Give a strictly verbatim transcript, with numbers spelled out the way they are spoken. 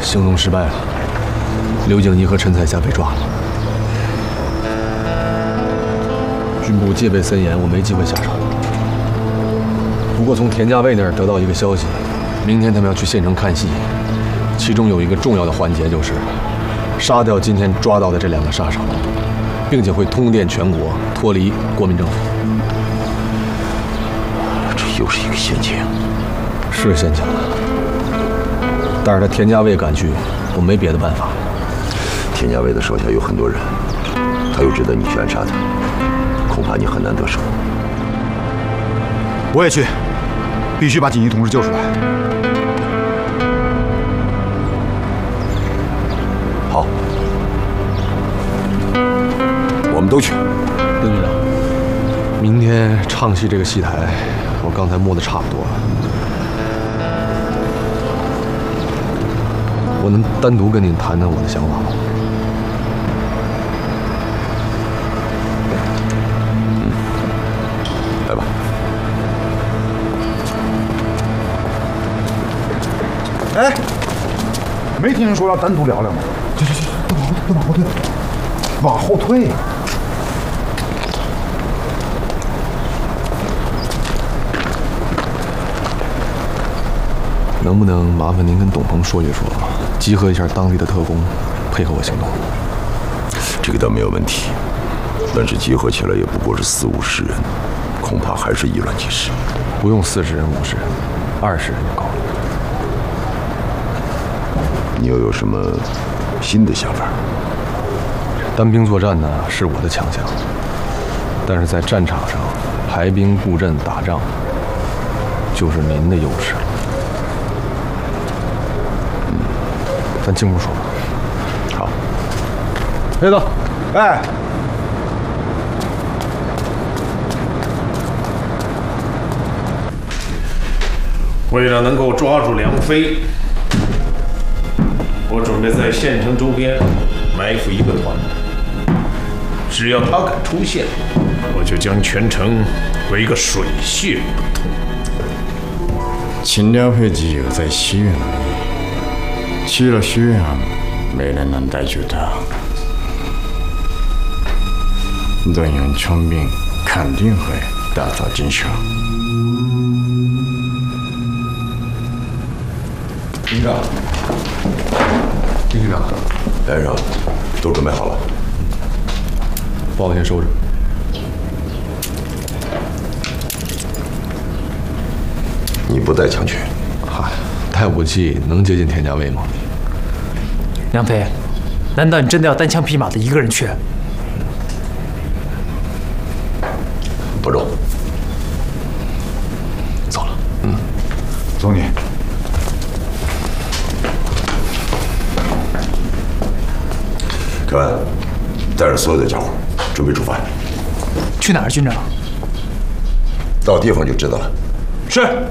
行动失败了，刘景怡和陈彩霞被抓了。军部戒备森严，我没机会下手。不过从田家卫那儿得到一个消息，明天他们要去县城看戏，其中有一个重要的环节就是杀掉今天抓到的这两个杀手，并且会通电全国，脱离国民政府。 这又是一个陷阱， 是陷阱。但是他田家卫赶去，我没别的办法。 田家卫的手下有很多人，他又知道你去暗杀他，恐怕你很难得手。 我也去，必须把锦衣同志救出来。 好，我们都去。 刘局长，明天唱戏这个戏台，我刚才摸得差不多了。我能单独跟您谈谈我的想法吗？ 嗯，来吧。 哎，没听说要单独聊聊吗？去去去，都往后退，都往后退，往后退。 能不能麻烦您跟董鹏说一说，集合一下当地的特工，配合我行动？ 这个倒没有问题，但是集合起来也不过是四五十人，恐怕还是以乱击石。 不用四十人、五十人，二十人就够了。 你又有什么新的想法？ 单兵作战呢，是我的强项，但是在战场上排兵布阵打仗，就是您的优势了。嗯，咱静步说吧。好，黑子， 哎， 为了能够抓住梁飞，我准备在县城周边埋伏一个团，只要他敢出现，我就将全城围个水泄不通。 秦辽飞只有在西院里，去了西院，没人能逮住他。任用聪明，肯定会大造金效。 丁局长，丁局长， 来人，都准备好了。 包子先收着。 你不带枪去？ 嗨，带武器能接近田家卫吗？ 梁飞，难道你真的要单枪匹马的一个人去？ 不中。 走了。 嗯， 走你。 凯文，带着所有的家伙，准备出发。 去哪儿，军长？ 到地方就知道了。 是。